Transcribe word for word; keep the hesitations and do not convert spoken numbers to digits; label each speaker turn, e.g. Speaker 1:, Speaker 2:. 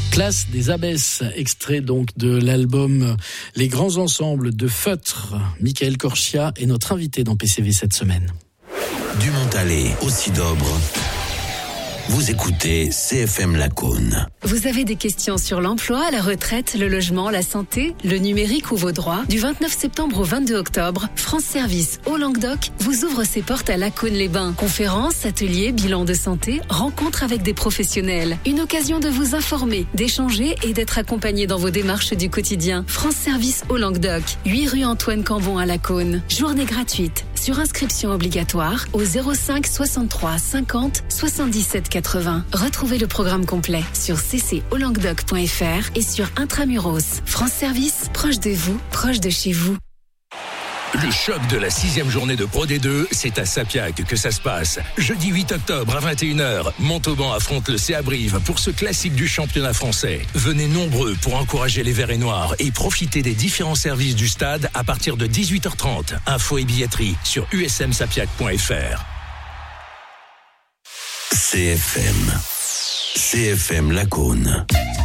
Speaker 1: Classe des Abbesses, extrait donc de l'album Les Grands Ensembles de Feutre. Michael Corchia est notre invité dans P C V cette semaine.
Speaker 2: Du Montalet au Sidobre. Vous écoutez C F M Lacaune.
Speaker 3: Vous avez des questions sur l'emploi, la retraite, le logement, la santé, le numérique ou vos droits? Du vingt-neuf septembre au vingt-deux octobre, France Service au Languedoc vous ouvre ses portes à Lacaune-les-Bains. Conférences, ateliers, bilans de santé, rencontres avec des professionnels. Une occasion de vous informer, d'échanger et d'être accompagné dans vos démarches du quotidien. France Service au Languedoc, huit rue Antoine Cambon à Lacaune. Journée gratuite, sur inscription obligatoire au zéro cinq soixante-trois cinquante soixante-dix-sept quatre-vingts. Retrouvez le programme complet sur c c au languedoc point f r et sur Intramuros. France Service, proche de vous, proche de chez vous.
Speaker 4: Le choc de la sixième journée de Pro D deux, c'est à Sapiac que ça se passe. Jeudi huit octobre à vingt et une heures, Montauban affronte le C A Brive pour ce classique du championnat français. Venez nombreux pour encourager les Verts et Noirs et profiter des différents services du stade à partir de dix-huit heures trente. Infos et billetterie sur u s m sapiac point f r.
Speaker 2: C F M. C F M Lacaune.